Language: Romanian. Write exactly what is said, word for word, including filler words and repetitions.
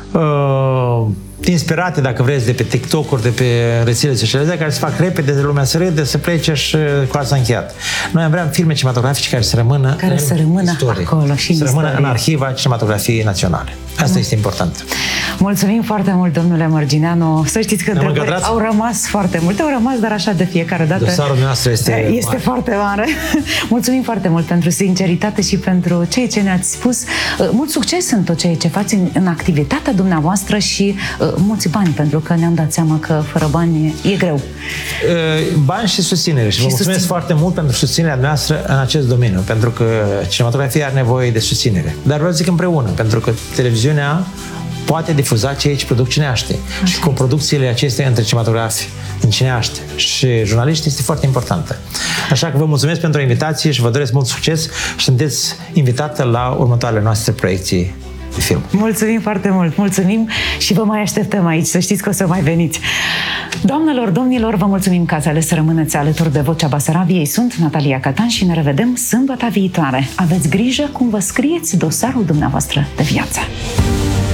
uh, inspirate, dacă vreți, de pe TikTok-uri, de pe rețelele sociale, care se fac repede, de lumea să râde, să plece și cu asta încheiat. Noi am vrea filme cinematografice care să rămână care în să rămână istorie, acolo și să în rămână istorie. în arhiva cinematografiei naționale. Asta mm. este important. Mulțumim foarte mult, domnule Mărgineanu. Să știți că întrebări au rămas foarte multe, au rămas, dar așa de fiecare dată. Dosarul nostru este, este mare. foarte mare. Mulțumim foarte mult pentru sinceritate și pentru ceea ce ne-ați spus. Mult succes în tot ceea ce faceți în, în activitatea dumneavoastră și uh, mulți bani, pentru că ne-am dat seama că fără bani e greu. Bani și susținere. Și, și vă mulțumesc susțin... foarte mult pentru susținerea noastră în acest domeniu, pentru că cinematografia are nevoie de susținere. Dar vreau să zic împreună, pentru că televiziunea poate difuza ceea ce produc cineaște. Așa. Și cu producțiile acestea între cinematografi din cineaște și jurnaliști este foarte importantă. Așa că vă mulțumesc pentru invitație și vă doresc mult succes și sunteți invitată la următoarele noastre proiecții de film. Mulțumim foarte mult, mulțumim și vă mai așteptăm aici, să știți că o să mai veniți. Doamnelor, domnilor, vă mulțumim că ați ales să rămâneți alături de Vocea Basarabiei. Sunt Natalia Catan și ne revedem sâmbătă viitoare. Aveți grijă cum vă scrieți dosarul dumneavoastră de viață.